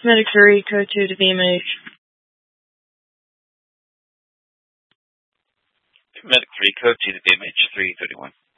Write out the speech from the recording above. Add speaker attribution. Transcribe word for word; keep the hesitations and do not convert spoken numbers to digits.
Speaker 1: Medic three, code two to B M H.
Speaker 2: Medic three, code two to B M H three thirty-one.